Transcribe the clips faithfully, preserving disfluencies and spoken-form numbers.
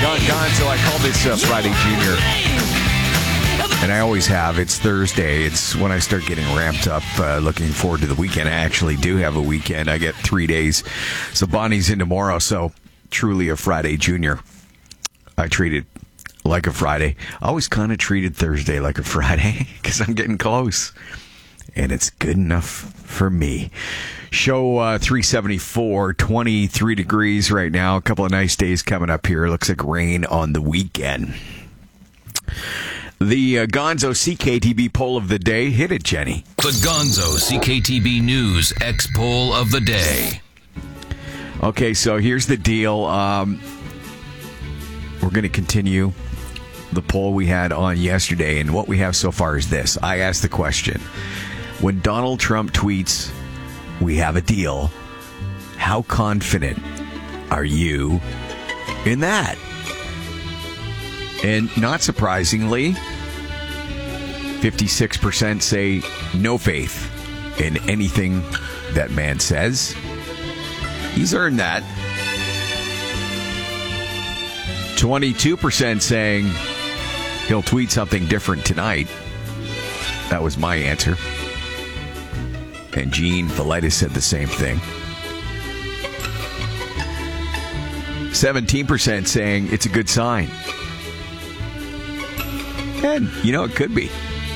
Gon- Gonzo, I call this uh, Friday Junior. And I always have. It's Thursday. It's when I start getting ramped up, uh, looking forward to the weekend. I actually do have a weekend. I get three days. So Bonnie's in tomorrow. So truly a Friday Junior. I treat it like a Friday. I always kind of treated Thursday like a Friday because I'm getting close. And it's good enough for me. Show uh, three seventy-four, twenty-three degrees right now. A couple of nice days coming up here. Looks like rain on the weekend. The uh, Gonzo C K T B poll of the day. Hit it, Jenny. The Gonzo C K T B News X poll of the day. Okay, so here's the deal. Um, we're going to continue the poll we had on yesterday, and what we have so far is this. I asked the question, when Donald Trump tweets, "We have a deal," how confident are you in that? And not surprisingly, fifty-six percent say no faith in anything that man says. He's earned that. twenty-two percent saying he'll tweet something different tonight. That was my answer. And Gene Velitis said the same thing. seventeen percent saying it's a good sign. And, you know, it could be.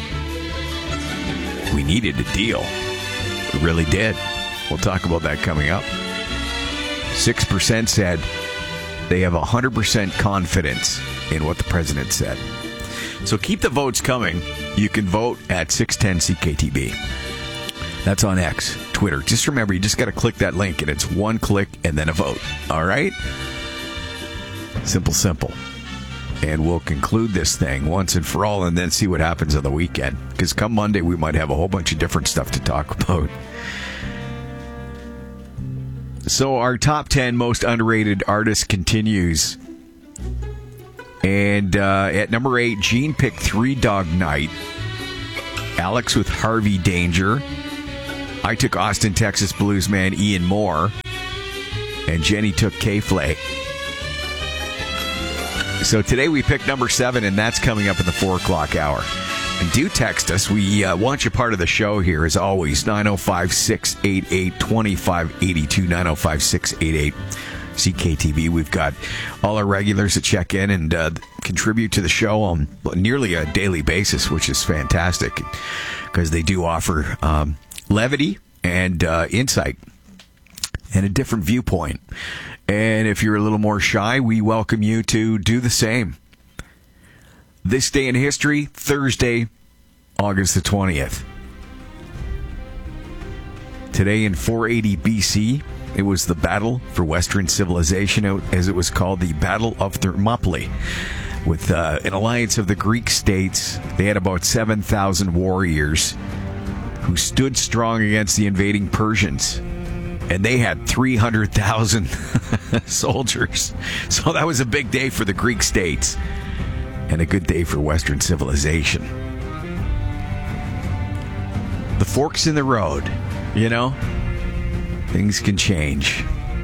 We needed a deal. We really did. We'll talk about that coming up. six percent said they have one hundred percent confidence in what the president said. So keep the votes coming. You can vote at six ten C K T B. That's on X, Twitter. Just remember, you just got to click that link, and it's one click and then a vote. All right? Simple, simple. And we'll conclude this thing once and for all and then see what happens on the weekend. Because come Monday, we might have a whole bunch of different stuff to talk about. So our top ten most underrated artists continues. And uh, at number eight, Gene picked Three Dog Night. Alex with Harvey Danger. I took Austin, Texas bluesman Ian Moore. And Jenny took K-Flay. So today we picked number seven, and that's coming up in the four o'clock hour. And do text us. We uh, want you part of the show here, as always. nine oh five, six eight eight, two five eight two, nine oh five, six eight eight, C K T V. We've got all our regulars that check in and uh, contribute to the show on nearly a daily basis, which is fantastic because they do offer um, levity and uh, insight and a different viewpoint. And if you're a little more shy, we welcome you to do the same. This day in history, Thursday, August the twentieth. Today in four eighty B C, it was the Battle for Western Civilization, as it was called, the Battle of Thermopylae. With uh, an alliance of the Greek states, they had about seven thousand warriors who stood strong against the invading Persians. And they had three hundred thousand soldiers. So that was a big day for the Greek states. And a good day for Western civilization. The forks in the road, you know? Things can change.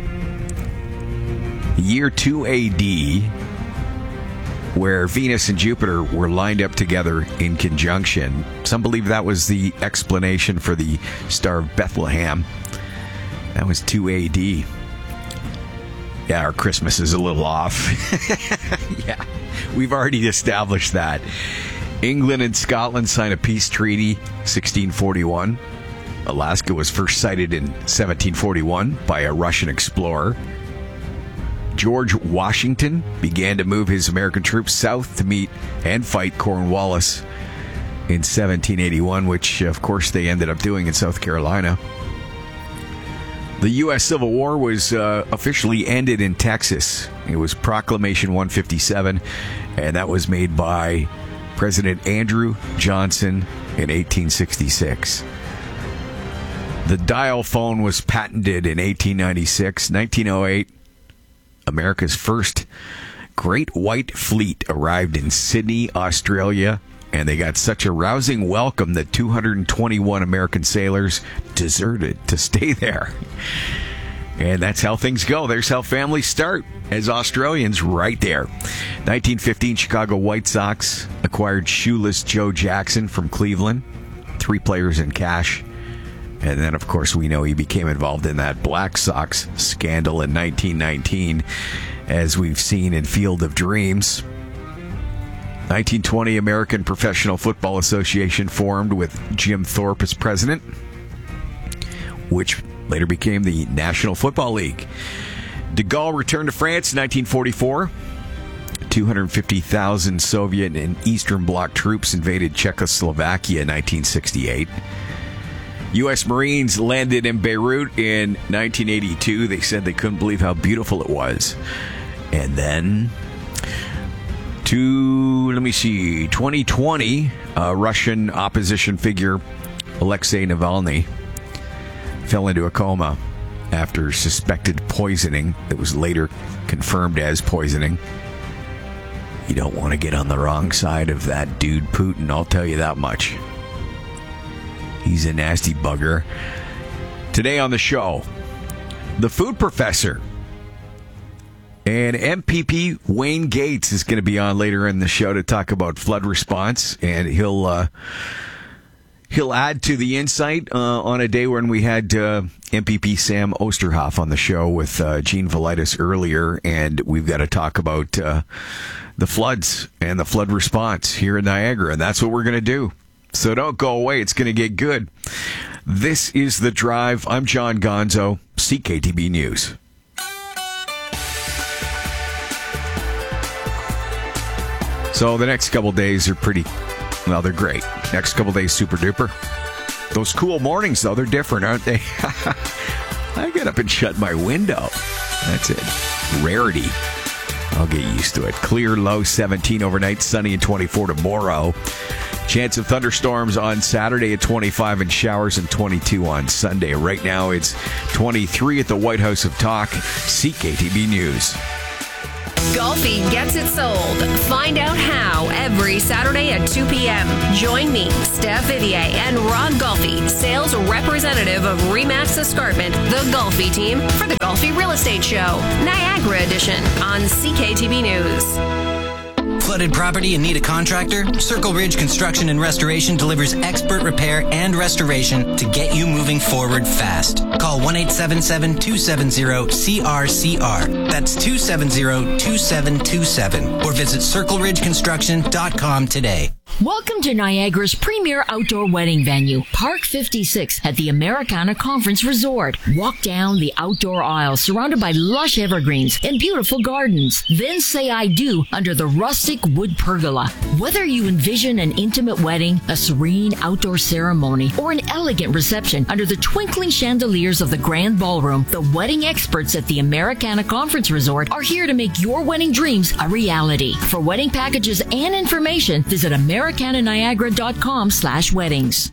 Year two A D, where Venus and Jupiter were lined up together in conjunction. Some believe that was the explanation for the Star of Bethlehem. That was two A D. Yeah, our Christmas is a little off. Yeah, we've already established that. England and Scotland signed a peace treaty, sixteen forty-one. Alaska was first sighted in seventeen forty-one by a Russian explorer. George Washington began to move his American troops south to meet and fight Cornwallis in seventeen eighty-one, which, of course, they ended up doing in South Carolina. The U S Civil War was uh, officially ended in Texas. It was Proclamation one fifty-seven, and that was made by President Andrew Johnson in eighteen sixty-six. The dial phone was patented in eighteen ninety-six. nineteen oh eight, America's first Great White Fleet arrived in Sydney, Australia, and they got such a rousing welcome that two hundred twenty-one American sailors deserted to stay there. And that's how things go. There's how families start, as Australians right there. nineteen fifteen, Chicago White Sox acquired shoeless Joe Jackson from Cleveland. Three players in cash. And then, of course, we know he became involved in that Black Sox scandal in nineteen nineteen, as we've seen in Field of Dreams. nineteen twenty, American Professional Football Association formed with Jim Thorpe as president, which later became the National Football League. De Gaulle returned to France in nineteen forty-four. two hundred fifty thousand Soviet and Eastern Bloc troops invaded Czechoslovakia in nineteen sixty-eight. U S Marines landed in Beirut in nineteen eighty-two. They said they couldn't believe how beautiful it was. And then, to, let me see, twenty twenty, uh, Russian opposition figure Alexei Navalny fell into a coma after suspected poisoning that was later confirmed as poisoning. You don't want to get on the wrong side of that dude Putin, I'll tell you that much. He's a nasty bugger. Today on the show, the food professor and M P P Wayne Gates is going to be on later in the show to talk about flood response, and he'll uh, he'll add to the insight uh, on a day when we had uh, M P P Sam Osterhoff on the show with uh, Gene Velitis earlier, and we've got to talk about uh, the floods and the flood response here in Niagara, and that's what we're going to do. So don't go away. It's going to get good. This is The Drive. I'm John Gonzo, C K T B News. So the next couple days are pretty, well, they're great. Next couple days, super duper. Those cool mornings, though, they're different, aren't they? I get up and shut my window. That's it. Rarity. I'll get used to it. Clear, low seventeen overnight, sunny and twenty-four tomorrow. Chance of thunderstorms on Saturday at twenty-five and showers and twenty-two on Sunday. Right now it's twenty-three at the White House of Talk. C K T B News. Golfi gets it sold. Find out how every Saturday at two p.m. Join me, Steph Vivier, and Rod Golfi, sales representative of Remax Escarpment, the Golfi team, for the Golfi Real Estate Show, Niagara Edition, on C K T B News. Flooded property and need a contractor? Circle Ridge Construction and Restoration delivers expert repair and restoration to get you moving forward fast. Call one eight seven seven, two seven zero, C R C R. That's two seven zero, two seven two seven. Or visit circle ridge construction dot com today. Welcome to Niagara's premier outdoor wedding venue, Park fifty-six at the Americana Conference Resort. Walk down the outdoor aisle surrounded by lush evergreens and beautiful gardens. Then say I do under the rustic wood pergola. Whether you envision an intimate wedding, a serene outdoor ceremony, or an elegant reception under the twinkling chandeliers of the grand ballroom, the wedding experts at the Americana Conference Resort are here to make your wedding dreams a reality. For wedding packages and information, visit Americana Niagara dot com slash weddings.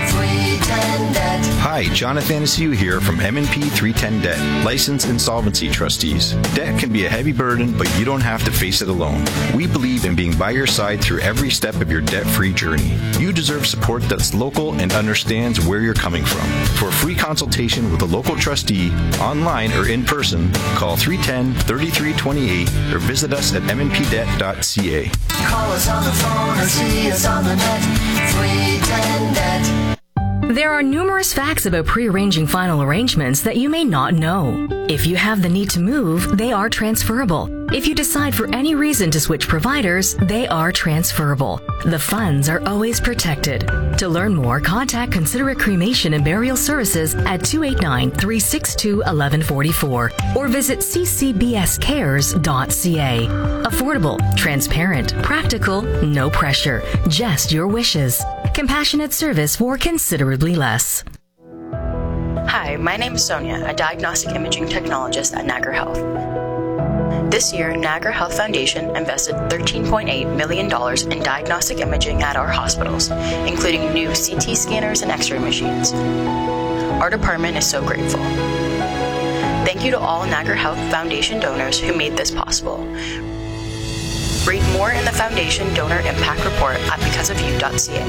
Hi, Jonathan Asiu here from M and P three ten Debt, licensed insolvency trustees. Debt can be a heavy burden, but you don't have to face it alone. We believe in being by your side through every step of your debt-free journey. You deserve support that's local and understands where you're coming from. For a free consultation with a local trustee, online or in person, call three one zero, three three two eight or visit us at m n p debt dot c a. Call us on the phone or see us on the net. three ten debt. There are numerous facts about pre-arranging final arrangements that you may not know. If you have the need to move, they are transferable. If you decide for any reason to switch providers, they are transferable. The funds are always protected. To learn more, contact Considerate Cremation and Burial Services at two eight nine, three six two, one one four four or visit c c b s cares dot c a. Affordable, transparent, practical, no pressure, just your wishes. Compassionate service for considerably less. Hi, my name is Sonia, a diagnostic imaging technologist at Niagara Health. This year, Niagara Health Foundation invested thirteen point eight million dollars in diagnostic imaging at our hospitals, including new C T scanners and X-ray machines. Our department is so grateful. Thank you to all Niagara Health Foundation donors who made this possible. Read more in the Foundation Donor Impact Report at because of you dot c a.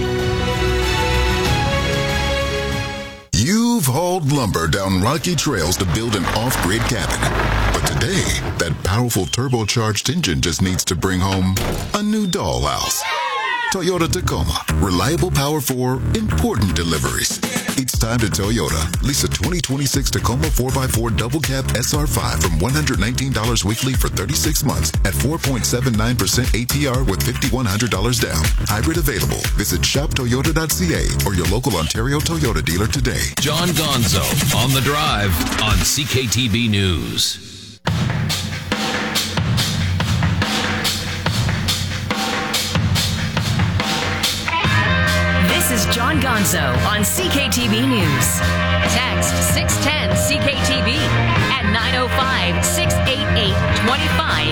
You've hauled lumber down rocky trails to build an off-grid cabin. But But today, that powerful turbocharged engine just needs to bring home a new dollhouse. Toyota Tacoma. Reliable power for important deliveries. It's time to Toyota. Lease a twenty twenty-six Tacoma four by four double cab S R five from one hundred nineteen dollars weekly for thirty-six months at four point seven nine percent A P R with five thousand one hundred dollars down. Hybrid available. Visit shop toyota dot c a or your local Ontario Toyota dealer today. John Gonzo on The Drive on C K T B News. This is John Gonzo on C K T B News. Text six ten C K T B at nine oh five, six eight eight, two five